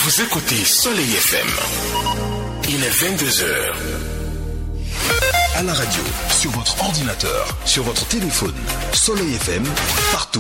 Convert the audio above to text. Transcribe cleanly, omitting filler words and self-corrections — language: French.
Vous écoutez Soleil FM. Il est 22h. À la radio, sur votre ordinateur, sur votre téléphone, Soleil FM, partout.